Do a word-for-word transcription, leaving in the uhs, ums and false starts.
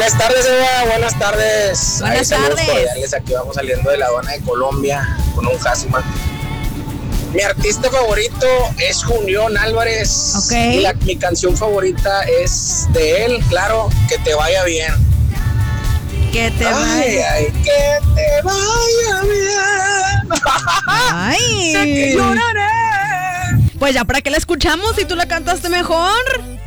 Buenas tardes, Eva, buenas tardes. Buenas Ahí, saludos tardes. cordiales. Aquí vamos saliendo de la aduana de Colombia con un Hasman. Mi artista favorito es Julián Álvarez. Ok. Y la, mi canción favorita es de él, claro, Que te vaya bien. Que te Ay, vaya. ay, que te vaya bien. Ay. Sé que lloraré. Pues ya para qué la escuchamos si tú la cantaste mejor.